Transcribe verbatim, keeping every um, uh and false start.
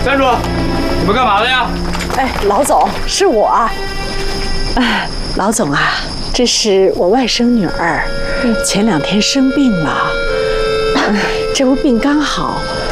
站住！你们干嘛的呀？ 哎，老总，是我啊。哎，老总啊，这是我外甥女儿，前两天生病了，哎，这不病刚好，